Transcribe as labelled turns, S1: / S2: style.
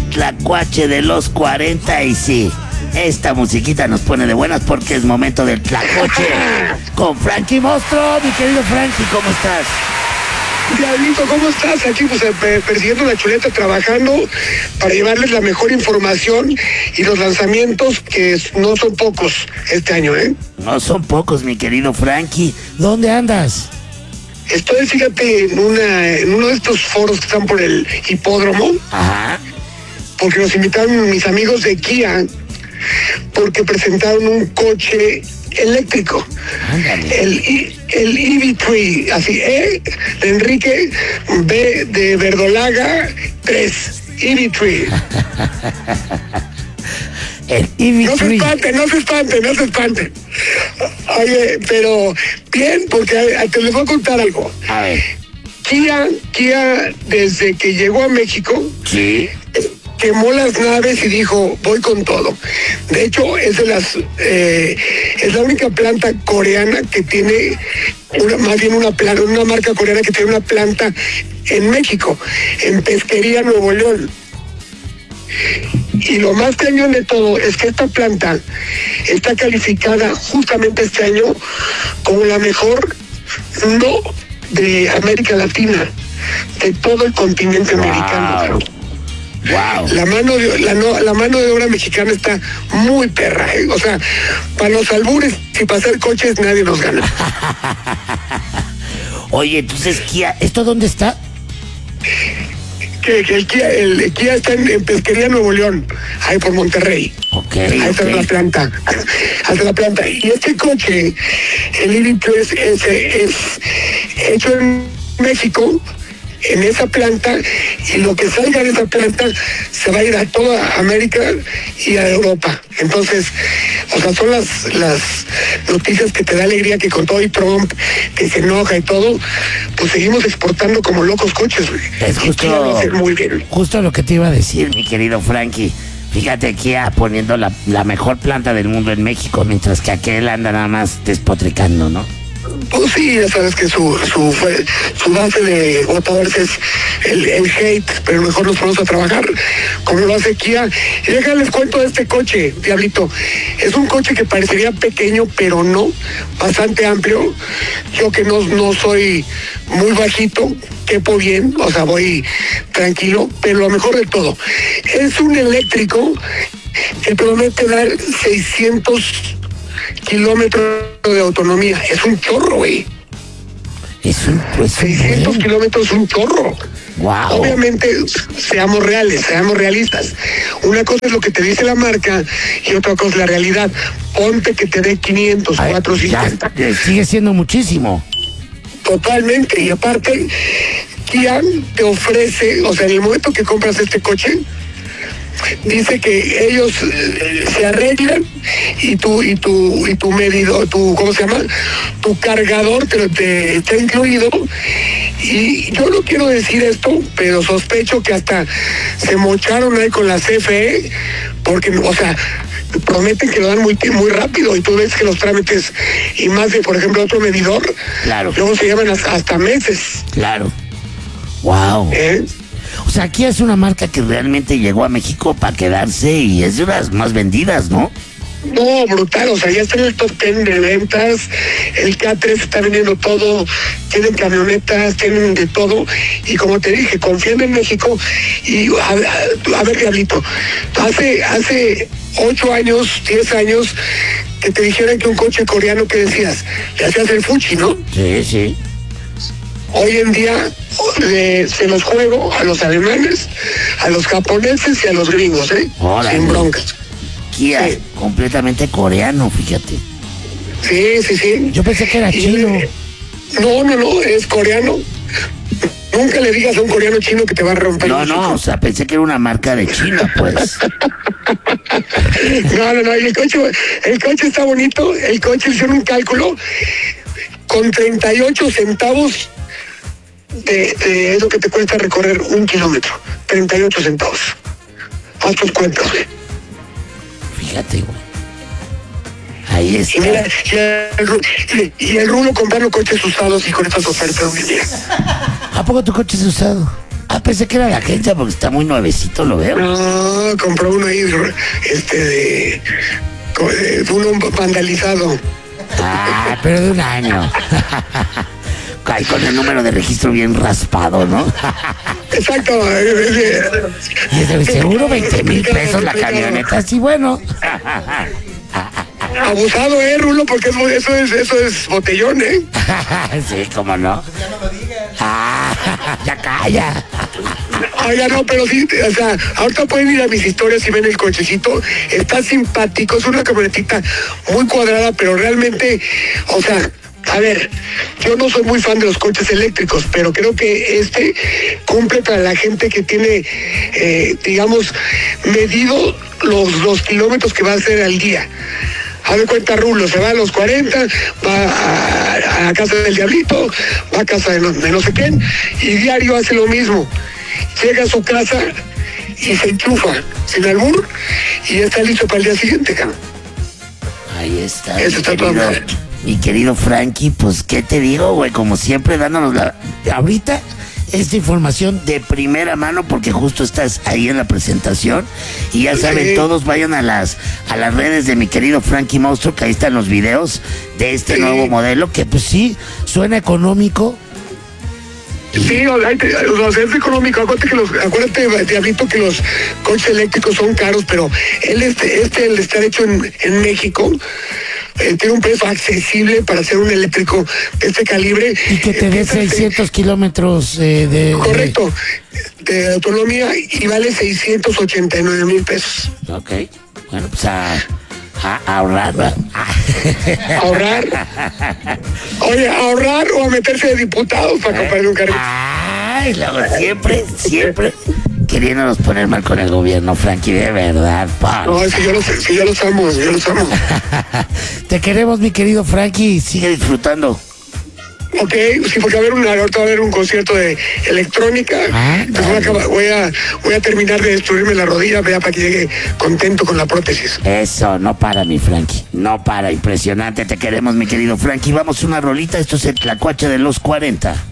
S1: tlacuache de los 40 y sí, esta musiquita nos pone de buenas porque es momento del tlacuache con Frankie Monstruo. Mi querido Frankie, ¿cómo estás?
S2: Diablito, ¿cómo estás? Aquí pues persiguiendo la chuleta, trabajando para llevarles la mejor información y los lanzamientos que no son pocos este año, ¿eh?
S1: No son pocos, mi querido Frankie. ¿Dónde andas?
S2: Estoy, fíjate, en uno de estos foros que están por el hipódromo.
S1: Ajá.
S2: Porque nos invitaron mis amigos de Kia, porque presentaron un coche eléctrico.
S1: Ándale.
S2: El EV3, así, E de Enrique, B de Verdolaga, 3, EV3.
S1: El EV3.
S2: No se espanten. Oye, pero bien, porque te les voy a contar algo.
S1: A ver.
S2: Kia, desde que llegó a México,
S1: Sí.
S2: quemó las naves y dijo, voy con todo. De hecho, es la única planta coreana que tiene, una marca coreana que tiene una planta en México, en Pesquería, Nuevo León. Y lo más cañón de todo es que esta planta está calificada justamente este año como la mejor no de América Latina, de todo el continente americano.
S1: Wow.
S2: La mano de obra mexicana está muy perra, ¿eh? O sea, para los albures y para hacer coches nadie nos gana.
S1: Oye, entonces Kia, ¿esto dónde está?
S2: Que el Kia está en Pesquería, Nuevo León, ahí por Monterrey.
S1: Ok.
S2: Ahí está la planta. Hasta la planta. Y este coche, el EV3, es hecho en México, en esa planta, y lo que salga de esa planta se va a ir a toda América y a Europa. Entonces, o sea, son las noticias que te da alegría, que con todo y Trump, que se enoja y todo, pues seguimos exportando como locos coches, güey.
S1: Es justo,
S2: Lo hace muy bien.
S1: justo lo que te iba a decir, mi querido Frankie. Fíjate, Kia poniendo la mejor planta del mundo en México, mientras que aquel anda nada más despotricando, ¿no?
S2: Pues sí, ya sabes que su base de votadores es el hate, pero mejor nos ponemos a trabajar como lo hace Kia. Y déjales cuento de este coche, Diablito. Es un coche que parecería pequeño, pero no, bastante amplio. Yo que no soy muy bajito, quepo bien, o sea, voy tranquilo, pero lo mejor de todo, es un eléctrico que promete dar 600 kilómetros de autonomía. Es un chorro, güey.
S1: Es un
S2: 600 kilómetros es un chorro.
S1: Wow.
S2: Obviamente, seamos realistas. Una cosa es lo que te dice la marca y otra cosa es la realidad. Ponte que te dé 500, 450.
S1: Sigue siendo muchísimo.
S2: Totalmente. Y aparte, Kia te ofrece, o sea, en el momento que compras este coche, dice que ellos se arreglan y tu medidor, ¿cómo se llama? Tu cargador te está incluido. Y yo no quiero decir esto, pero sospecho que hasta se mocharon ahí con la CFE, porque, o sea, prometen que lo dan muy rápido y tú ves que los trámites y más de, por ejemplo, otro medidor,
S1: Claro.
S2: luego se llevan hasta meses.
S1: Claro. Wow. O sea, Kia es una marca que realmente llegó a México para quedarse y es de las más vendidas, ¿no?
S2: No, brutal, o sea, ya está en el top 10 de ventas, el K3 está vendiendo todo, tienen camionetas, tienen de todo, y como te dije, confían en México, y a ver, Diablito, hace 8 años, 10 años, que te dijeran que un coche coreano, ¿qué decías? Le hacías el fuchi, ¿no?
S1: Sí, sí.
S2: Hoy en día se los juego a los alemanes, a los japoneses y a los gringos, ¿eh?
S1: Órale.
S2: Sin broncas.
S1: Kia,
S2: Sí.
S1: completamente coreano, fíjate.
S2: Sí.
S1: Yo pensé que era chino.
S2: No, es coreano. Nunca le digas a un coreano chino que te va a romper.
S1: No, o sea, pensé que era una marca de China, pues.
S2: No, y el coche está bonito. El coche hicieron un cálculo con 38 centavos de lo que te cuesta recorrer 1 kilómetro. 38 centavos. Haz tus cuentas, güey.
S1: Fíjate, güey. Ahí está.
S2: Y mira, y el Rulo comprando coches usados y con estas ofertas, güey.
S1: ¿A poco tu coche es usado? pensé que era la agencia porque está muy nuevecito, lo veo.
S2: No, compró uno ahí, uno vandalizado.
S1: Ah, pero de un año. Ay, con el número de registro bien raspado, ¿no?
S2: Exacto.
S1: Y de seguro 20,000 pesos la camioneta, sí, bueno.
S2: Abusado, Rulo, porque eso es botellón,
S1: Sí, cómo no. Ya calla.
S2: Oiga, no, pero sí, o sea, ahorita pueden ir a mis historias y ven el cochecito. Está simpático, es una camionetita muy cuadrada, pero realmente, o sea, a ver, yo no soy muy fan de los coches eléctricos, pero creo que cumple para la gente que tiene, digamos, medido los kilómetros que va a hacer al día. Haz de cuenta, Rulo, se va a los 40, va a la casa del Diablito, va a casa de no sé quién, y diario hace lo mismo. Llega a su casa y se enchufa, sin albur, y ya está listo para el día siguiente, cabrón.
S1: Ahí está.
S2: Eso está todo mal.
S1: Mi querido Frankie, pues, ¿qué te digo, güey? Como siempre, dándonos ahorita esta información de primera mano, porque justo estás ahí en la presentación. Y ya saben, todos vayan a las redes de mi querido Frankie Monstruo, que ahí están los videos de este nuevo modelo, que pues sí, suena económico.
S2: Sí, o sea, es económico. Acuérdate, Diablito, que los coches eléctricos son caros, pero el estar hecho en México, tiene un precio accesible para hacer un eléctrico de este calibre.
S1: Y que te dé 600 kilómetros
S2: correcto, de autonomía, y vale 689,000 pesos.
S1: Ok, bueno, pues a ahorrar, ¿verdad?
S2: Ahorrar. Oye, ahorrar o a meterse de diputados para comprarle un carrito.
S1: Ay, luego siempre queriéndonos poner mal con el gobierno, Frankie, de verdad, pa.
S2: No, yo los amo.
S1: Te queremos, mi querido Frankie, sigue disfrutando.
S2: Ok, sí, porque ahorita va a haber un concierto de electrónica. Entonces voy a terminar de destruirme la rodilla, vea, para que llegue contento con la prótesis.
S1: Eso, no para, mi Frankie. No para, impresionante. Te queremos, mi querido Frankie. Vamos a una rolita. Esto es el Tlacuache de los 40.